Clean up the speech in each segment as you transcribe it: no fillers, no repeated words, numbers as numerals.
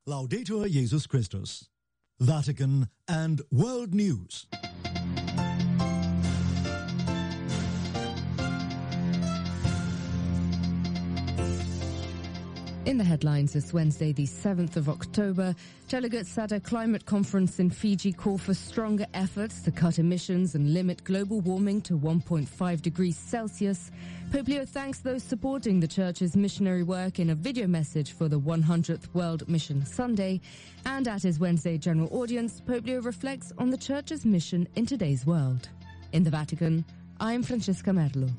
Laudetur Jesus Christus. Vatican and World News. In the headlines this Wednesday, the 7th of October, delegates at a climate conference in Fiji call for stronger efforts to cut emissions and limit global warming to 1.5 degrees Celsius. Pope Leo thanks those supporting the Church's missionary work in a video message for the 100th World Mission Sunday. And at his Wednesday general audience, Pope Leo reflects on the Church's mission in today's world. In the Vatican, I'm Francesca Merlo.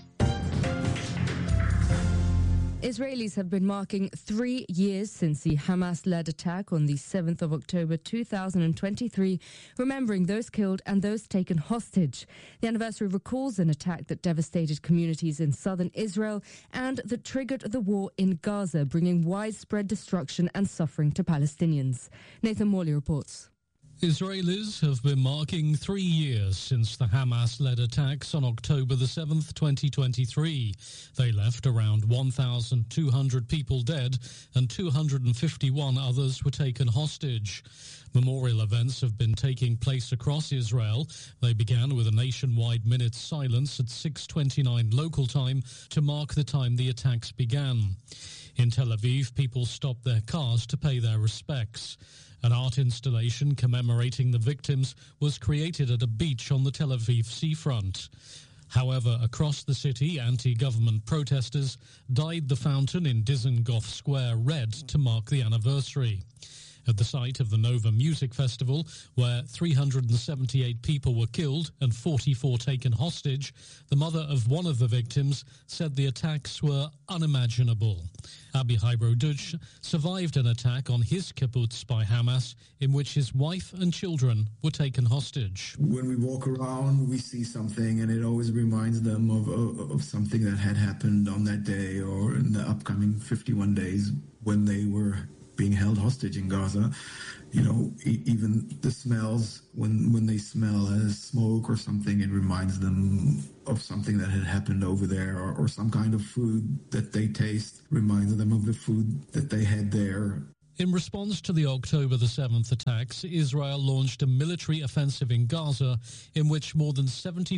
Israelis have been marking 3 years since the Hamas-led attack on the 7th of October 2023, remembering those killed and those taken hostage. The anniversary recalls an attack that devastated communities in southern Israel and that triggered the war in Gaza, bringing widespread destruction and suffering to Palestinians. Nathan Morley reports. Israelis have been marking 3 years since the Hamas-led attacks on October the 7th, 2023. They left around 1,200 people dead and 251 others were taken hostage. Memorial events have been taking place across Israel. They began with a nationwide minute's silence at 6:29 local time to mark the time the attacks began. In Tel Aviv, people stopped their cars to pay their respects. An art installation commemorating the victims was created at a beach on the Tel Aviv seafront. However, across the city, anti-government protesters dyed the fountain in Dizengoff Square red to mark the anniversary. At the site of the Nova Music Festival, where 378 people were killed and 44 taken hostage, the mother of one of the victims said the attacks were unimaginable. Abihai Brodutch survived an attack on his kibbutz by Hamas, in which his wife and children were taken hostage. When we walk around, we see something, and it always reminds them of something that had happened on that day or in the upcoming 51 days when they were being held hostage in Gaza. You know, even the smells, when they smell smoke or something, it reminds them of something that had happened over there, or some kind of food that they taste reminds them of the food that they had there. In response to the October the 7th attacks, Israel launched a military offensive in Gaza in which more than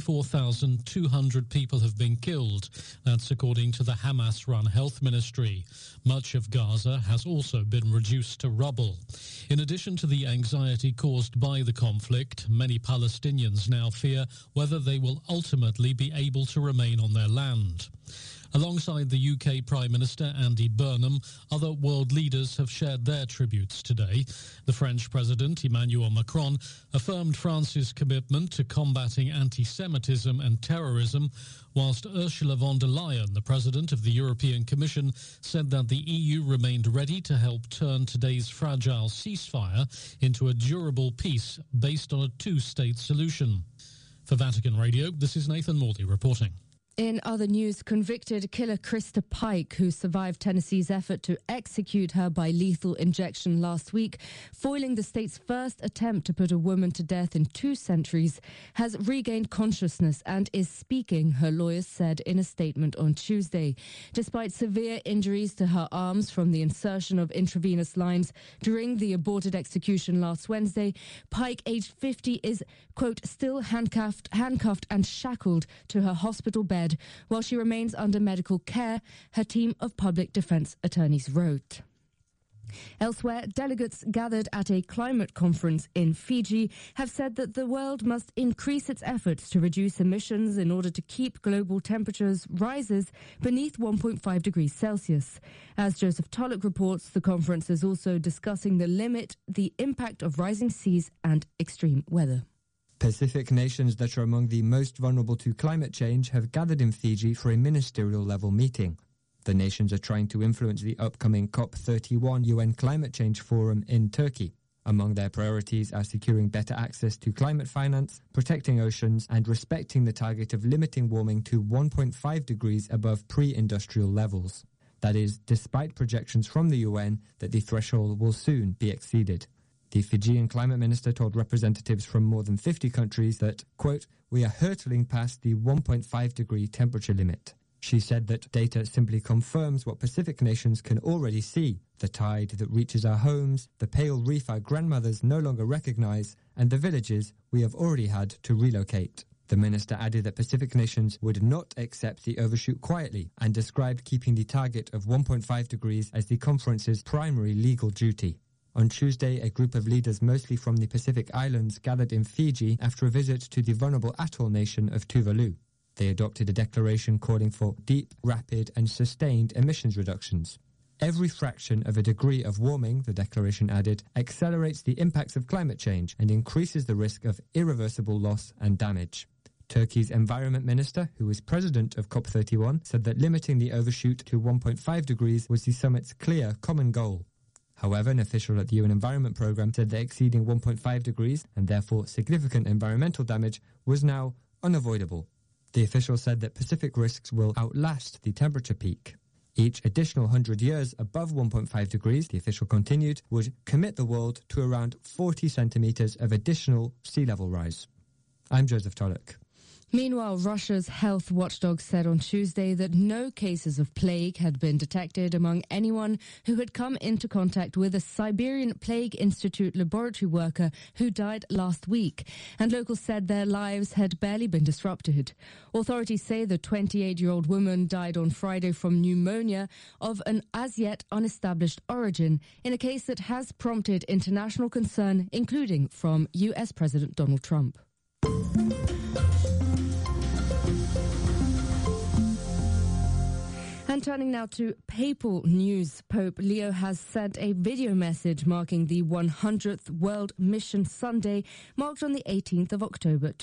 74,200 people have been killed. That's according to the Hamas-run health ministry. Much of Gaza has also been reduced to rubble. In addition to the anxiety caused by the conflict, many Palestinians now fear whether they will ultimately be able to remain on their land. Alongside the UK Prime Minister Andy Burnham, other world leaders have shared their tributes today. The French President Emmanuel Macron affirmed France's commitment to combating anti-Semitism and terrorism, whilst Ursula von der Leyen, the President of the European Commission, said that the EU remained ready to help turn today's fragile ceasefire into a durable peace based on a two-state solution. For Vatican Radio, this is Nathan Morley reporting. In other news, convicted killer Krista Pike, who survived Tennessee's effort to execute her by lethal injection last week, foiling the state's first attempt to put a woman to death in 2 centuries, has regained consciousness and is speaking, her lawyers said in a statement on Tuesday. Despite severe injuries to her arms from the insertion of intravenous lines during the aborted execution last Wednesday, Pike, aged 50, is, quote, still handcuffed and shackled to her hospital bed while she remains under medical care, her team of public defense attorneys wrote. Elsewhere, delegates gathered at a climate conference in Fiji have said that the world must increase its efforts to reduce emissions in order to keep global temperatures rises beneath 1.5 degrees Celsius. As Joseph Tulloch reports, the conference is also discussing the impact of rising seas and extreme weather. Pacific nations that are among the most vulnerable to climate change have gathered in Fiji for a ministerial-level meeting. The nations are trying to influence the upcoming COP31 UN Climate Change Forum in Turkey. Among their priorities are securing better access to climate finance, protecting oceans, and respecting the target of limiting warming to 1.5 degrees above pre-industrial levels. That is, despite projections from the UN that the threshold will soon be exceeded. The Fijian climate minister told representatives from more than 50 countries that, quote, we are hurtling past the 1.5 degree temperature limit. She said that data simply confirms what Pacific nations can already see: the tide that reaches our homes, the pale reef our grandmothers no longer recognize, and the villages we have already had to relocate. The minister added that Pacific nations would not accept the overshoot quietly and described keeping the target of 1.5 degrees as the conference's primary legal duty. On Tuesday, a group of leaders mostly from the Pacific Islands gathered in Fiji after a visit to the vulnerable atoll nation of Tuvalu. They adopted a declaration calling for deep, rapid and sustained emissions reductions. Every fraction of a degree of warming, the declaration added, accelerates the impacts of climate change and increases the risk of irreversible loss and damage. Turkey's environment minister, who was president of COP31, said that limiting the overshoot to 1.5 degrees was the summit's clear common goal. However, an official at the UN Environment Programme said that exceeding 1.5 degrees, and therefore significant environmental damage, was now unavoidable. The official said that Pacific risks will outlast the temperature peak. Each additional 100 years above 1.5 degrees, the official continued, would commit the world to around 40 centimetres of additional sea level rise. I'm Joseph Tollock. Meanwhile, Russia's health watchdog said on Tuesday that no cases of plague had been detected among anyone who had come into contact with a Siberian Plague Institute laboratory worker who died last week, and locals said their lives had barely been disrupted. Authorities say the 28-year-old woman died on Friday from pneumonia of an as-yet unestablished origin, in a case that has prompted international concern, including from US President Donald Trump. And turning now to papal news, Pope Leo has sent a video message marking the 100th World Mission Sunday, marked on the 18th of October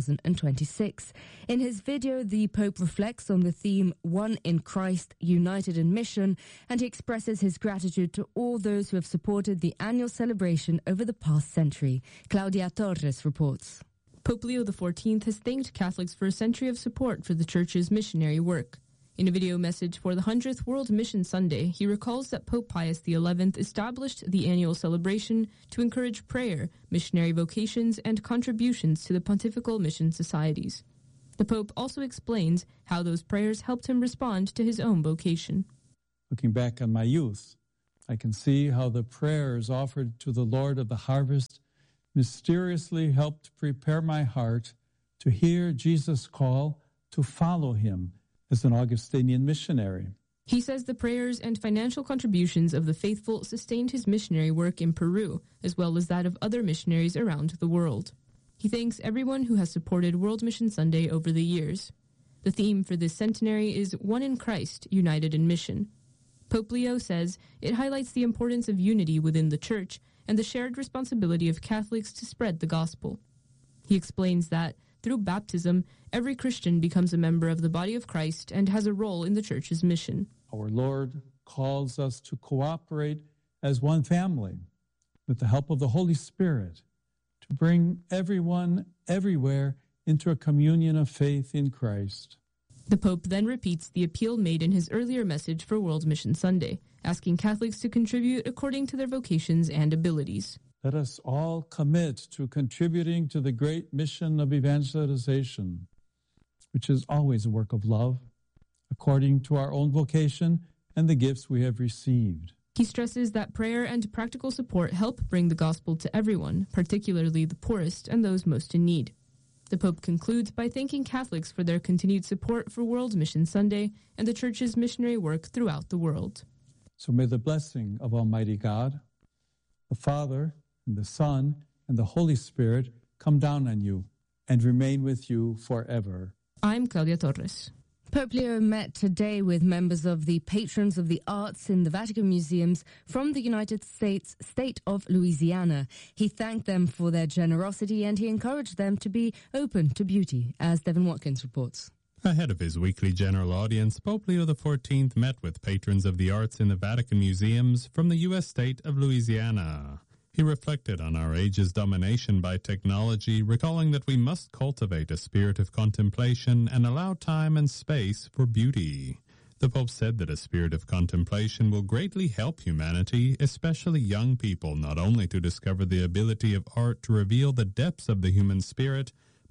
2026. In his video, the Pope reflects on the theme One in Christ, United in Mission, and he expresses his gratitude to all those who have supported the annual celebration over the past century. Claudia Torres reports. Pope Leo XIV has thanked Catholics for a century of support for the Church's missionary work. In a video message for the 100th World Mission Sunday, he recalls that Pope Pius XI established the annual celebration to encourage prayer, missionary vocations, and contributions to the pontifical mission societies. The Pope also explains how those prayers helped him respond to his own vocation. Looking back on my youth, I can see how the prayers offered to the Lord of the harvest mysteriously helped prepare my heart to hear Jesus' call to follow him as an Augustinian missionary. He says the prayers and financial contributions of the faithful sustained his missionary work in Peru, as well as that of other missionaries around the world. He thanks everyone who has supported World Mission Sunday over the years. The theme for this centenary is One in Christ, United in Mission. Pope Leo says it highlights the importance of unity within the Church and the shared responsibility of Catholics to spread the gospel. He explains that through baptism, every Christian becomes a member of the body of Christ and has a role in the Church's mission. Our Lord calls us to cooperate as one family with the help of the Holy Spirit to bring everyone everywhere into a communion of faith in Christ. The Pope then repeats the appeal made in his earlier message for World Mission Sunday, asking Catholics to contribute according to their vocations and abilities. Let us all commit to contributing to the great mission of evangelization, which is always a work of love, according to our own vocation and the gifts we have received. He stresses that prayer and practical support help bring the gospel to everyone, particularly the poorest and those most in need. The Pope concludes by thanking Catholics for their continued support for World Mission Sunday and the Church's missionary work throughout the world. So may the blessing of Almighty God, the Father, and the Son, and the Holy Spirit come down on you and remain with you forever. I'm Claudia Torres. Pope Leo met today with members of the Patrons of the Arts in the Vatican Museums from the United States state of Louisiana. He thanked them for their generosity and he encouraged them to be open to beauty, as Devin Watkins reports. Ahead of his weekly general audience, Pope Leo XIV met with patrons of the arts in the Vatican Museums from the U.S. state of Louisiana. He reflected on our age's domination by technology, recalling that we must cultivate a spirit of contemplation and allow time and space for beauty. The Pope said that a spirit of contemplation will greatly help humanity, especially young people, not only to discover the ability of art to reveal the depths of the human spirit,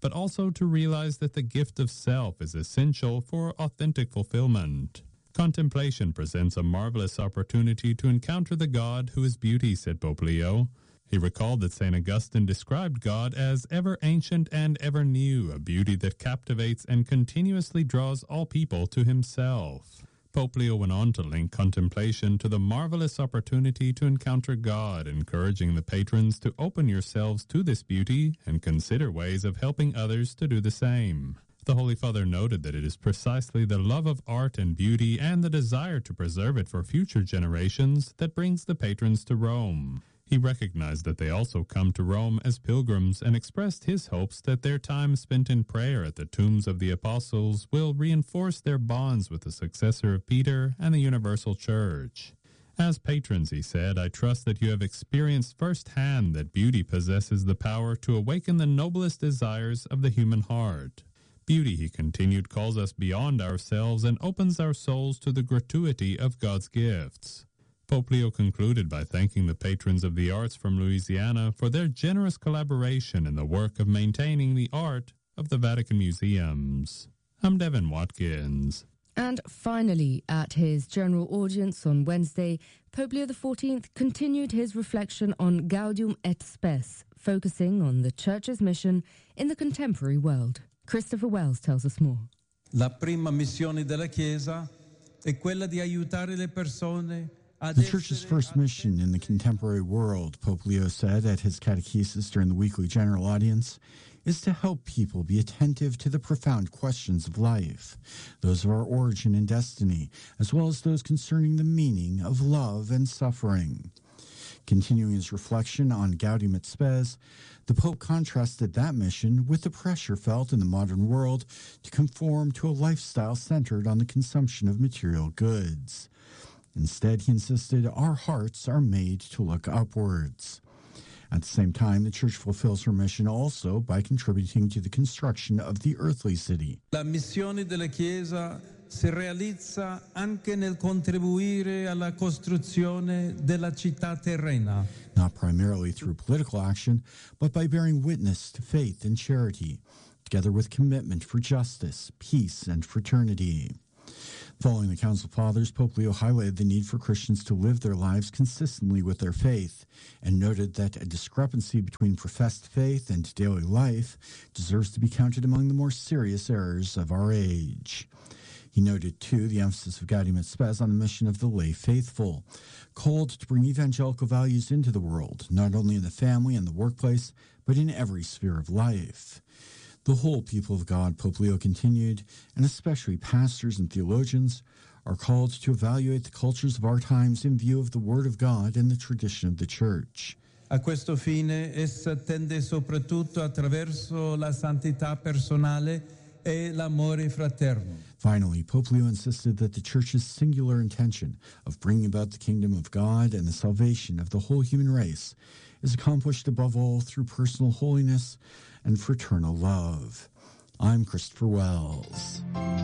but also to realize that the gift of self is essential for authentic fulfillment. Contemplation presents a marvelous opportunity to encounter the God who is beauty, said Pope Leo. He recalled that St. Augustine described God as ever ancient and ever new, a beauty that captivates and continuously draws all people to himself. Pope Leo went on to link contemplation to the marvelous opportunity to encounter God, encouraging the patrons to open yourselves to this beauty and consider ways of helping others to do the same. The Holy Father noted that it is precisely the love of art and beauty and the desire to preserve it for future generations that brings the patrons to Rome. He recognized that they also come to Rome as pilgrims and expressed his hopes that their time spent in prayer at the tombs of the apostles will reinforce their bonds with the successor of Peter and the universal church. As patrons, he said, I trust that you have experienced firsthand that beauty possesses the power to awaken the noblest desires of the human heart. Beauty, he continued, calls us beyond ourselves and opens our souls to the gratuity of God's gifts. Pope Leo concluded by thanking the patrons of the arts from Louisiana for their generous collaboration in the work of maintaining the art of the Vatican museums. I'm Devin Watkins. And finally, at his general audience on Wednesday, Pope Leo XIV continued his reflection on Gaudium et Spes, focusing on the Church's mission in the contemporary world. Christopher Wells tells us more. La prima missione della Chiesa è quella di aiutare le persone. The Church's first mission in the contemporary world, Pope Leo said at his catechesis during the weekly general audience, is to help people be attentive to the profound questions of life, those of our origin and destiny, as well as those concerning the meaning of love and suffering. Continuing his reflection on Gaudium et Spes, the Pope contrasted that mission with the pressure felt in the modern world to conform to a lifestyle centered on the consumption of material goods. Instead, he insisted, our hearts are made to look upwards. At the same time, the Church fulfills her mission also by contributing to the construction of the earthly city. La missione della Chiesa si realizza anche nel contribuire alla costruzione della città terrena. Not primarily through political action, but by bearing witness to faith and charity, together with commitment for justice, peace, and fraternity. Following the Council Fathers, Pope Leo highlighted the need for Christians to live their lives consistently with their faith and noted that a discrepancy between professed faith and daily life deserves to be counted among the more serious errors of our age. He noted, too, the emphasis of Gaudium et Spes on the mission of the lay faithful, called to bring evangelical values into the world, not only in the family and the workplace, but in every sphere of life. The whole people of God, Pope Leo continued, and especially pastors and theologians, are called to evaluate the cultures of our times in view of the Word of God and the tradition of the Church. A questo fine, essa tende soprattutto attraverso la santità personale e l'amore fraterno. Finally, Pope Leo insisted that the Church's singular intention of bringing about the kingdom of God and the salvation of the whole human race is accomplished above all through personal holiness and fraternal love. I'm Christopher Wells.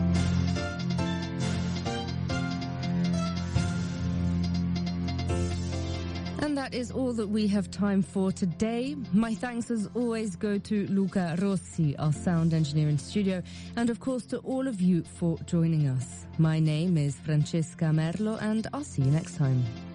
And that is all that we have time for today. My thanks as always go to Luca Rossi, our sound engineer in studio, and of course to all of you for joining us. My name is Francesca Merlo, and I'll see you next time.